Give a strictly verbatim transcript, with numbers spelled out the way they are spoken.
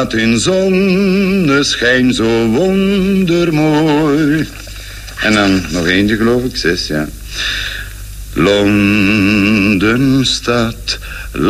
in zonneschijn zo wondermooi. En dan nog eentje, geloof ik, zes, ja. Londen staat